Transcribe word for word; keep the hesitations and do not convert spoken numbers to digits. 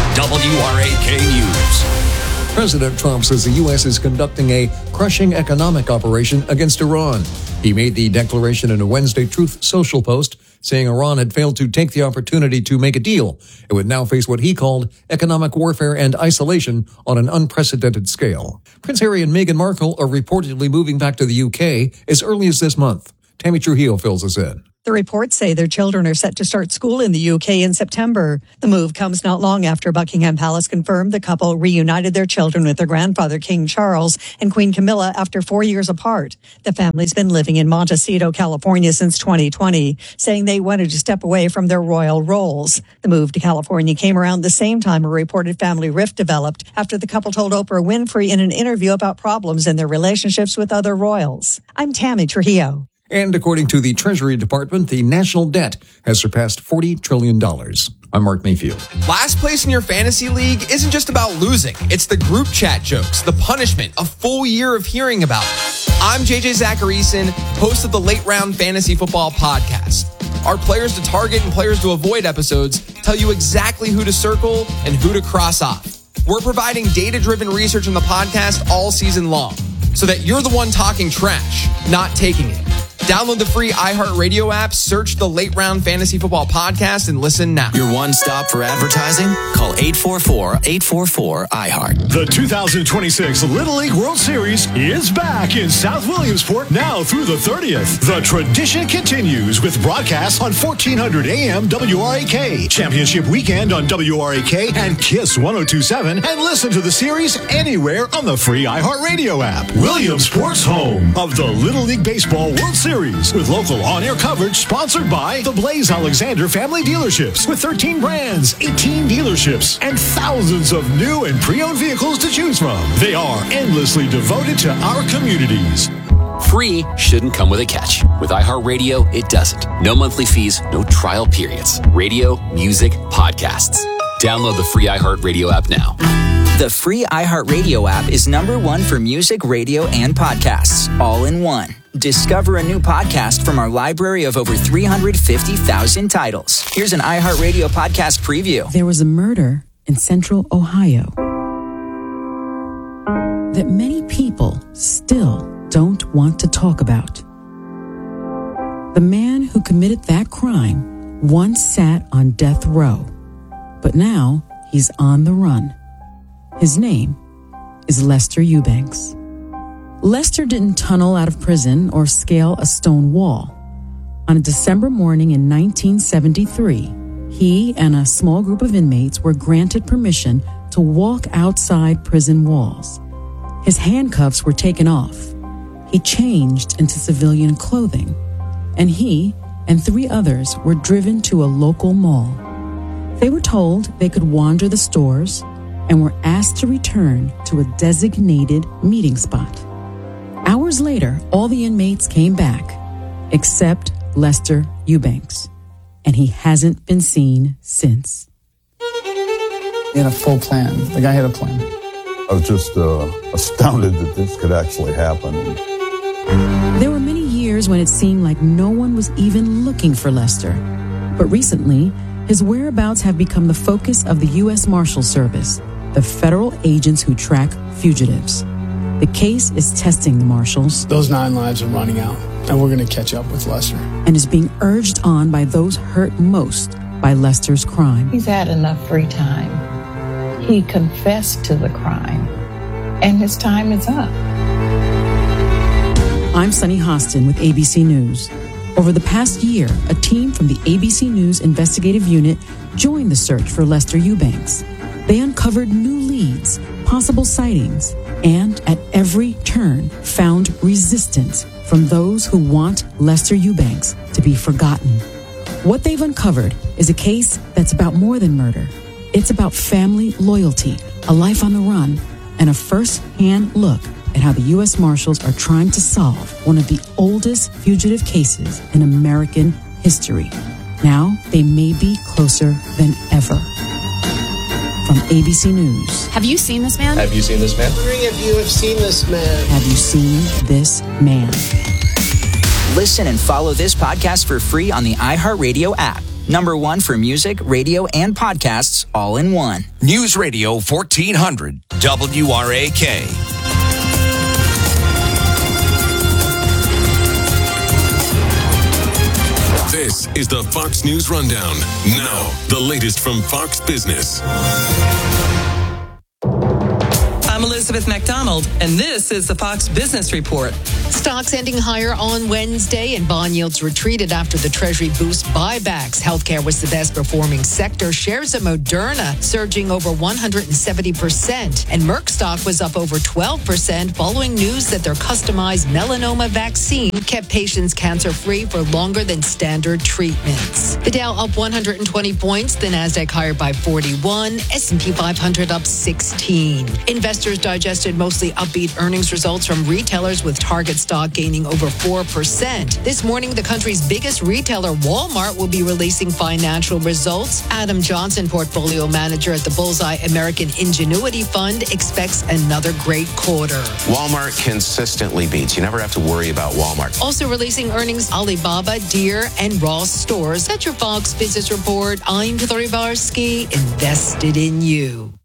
W R A K News. President Trump says the U S is conducting a crushing economic operation against Iran. He made the declaration in a Wednesday Truth Social post, saying Iran had failed to take the opportunity to make a deal. It would now face what he called economic warfare and isolation on an unprecedented scale. Prince Harry and Meghan Markle are reportedly moving back to the U K as early as this month. Tammy Trujillo fills us in. The reports say their children are set to start school in the U K in September. The move comes not long after Buckingham Palace confirmed the couple reunited their children with their grandfather, King Charles, and Queen Camilla after four years apart. The family's been living in Montecito, California since twenty twenty, saying they wanted to step away from their royal roles. The move to California came around the same time a reported family rift developed after the couple told Oprah Winfrey in an interview about problems in their relationships with other royals. I'm Tammy Trujillo. And according to the Treasury Department, the national debt has surpassed forty trillion dollars. I'm Mark Mayfield. Last place in your fantasy league isn't just about losing. It's the group chat jokes, the punishment, a full year of hearing about it. I'm J J Zacharyson, host of the Late Round Fantasy Football Podcast. Our players to target and players to avoid episodes tell you exactly who to circle and who to cross off. We're providing data-driven research in the podcast all season long so that you're the one talking trash, not taking it. Download the free iHeartRadio app, search the Late Round Fantasy Football Podcast, and listen now. Your one stop for advertising? Call eight four four, eight four four, I heart. The two thousand twenty-six Little League World Series is back in South Williamsport now through the thirtieth. The tradition continues with broadcasts on fourteen hundred A M W R A K, Championship Weekend on W R A K and KISS one oh two point seven, and listen to the series anywhere on the free iHeartRadio app. Williamsport's home of the Little League Baseball World Series, with local on-air coverage sponsored by the Blaze Alexander Family Dealerships with thirteen brands, eighteen dealerships, and thousands of new and pre-owned vehicles to choose from. They are endlessly devoted to our communities. Free shouldn't come with a catch. With iHeartRadio, it doesn't. No monthly fees, no trial periods. Radio, music, podcasts. Download the free iHeartRadio app now. The free iHeartRadio app is number one for music, radio, and podcasts, all in one. Discover a new podcast from our library of over three hundred fifty thousand titles. Here's an iHeartRadio podcast preview. There was a murder in central Ohio that many people still don't want to talk about. The man who committed that crime once sat on death row, but now he's on the run. His name is Lester Eubanks. Lester didn't tunnel out of prison or scale a stone wall. On a December morning in nineteen seventy-three, he and a small group of inmates were granted permission to walk outside prison walls. His handcuffs were taken off. He changed into civilian clothing, and he and three others were driven to a local mall. They were told they could wander the stores and were asked to return to a designated meeting spot. Hours later, all the inmates came back, except Lester Eubanks, and he hasn't been seen since. He had a full plan. The guy had a plan. I was just uh, astounded that this could actually happen. There were many years when it seemed like no one was even looking for Lester. But recently, his whereabouts have become the focus of the U S Marshal Service, the federal agents who track fugitives. The case is testing the marshals. Those nine lives are running out, and we're going to catch up with Lester. And is being urged on by those hurt most by Lester's crime. He's had enough free time. He confessed to the crime, and his time is up. I'm Sunny Hostin with A B C News. Over the past year, a team from the A B C News investigative unit joined the search for Lester Eubanks. They uncovered new leads, possible sightings, and at every turn found resistance from those who want Lester Eubanks to be forgotten. What they've uncovered is a case that's about more than murder. It's about family loyalty, a life on the run, and a first-hand look at how the U S Marshals are trying to solve one of the oldest fugitive cases in American history. Now they may be closer than ever. From A B C News. Have you seen this man? Have you seen this man? I'm wondering if you have seen this man. Have you seen this man? Listen and follow this podcast for free on the iHeartRadio app. Number one for music, radio, and podcasts all in one. News Radio fourteen hundred W R A K. This is the Fox News Rundown. Now, the latest from Fox Business. I'm Elizabeth McDonald, and this is the Fox Business Report. Stocks ending higher on Wednesday, and bond yields retreated after the Treasury boost buybacks. Healthcare was the best performing sector. Shares of Moderna surging over one hundred seventy percent, and Merck stock was up over twelve percent following news that their customized melanoma vaccine kept patients cancer-free for longer than standard treatments. The Dow up one hundred twenty points, the Nasdaq higher by forty-one, S and P five hundred up sixteen. Investors digested mostly upbeat earnings results from retailers, with Target stock gaining over four percent. This morning, the country's biggest retailer, Walmart, will be releasing financial results. Adam Johnson, portfolio manager at the Bullseye American Ingenuity Fund, expects another great quarter. Walmart consistently beats. You never have to worry about Walmart. Also releasing earnings, Alibaba, Deere, and Ross Stores. That's your Fox Business Report. I'm Tori Barsky, invested in you.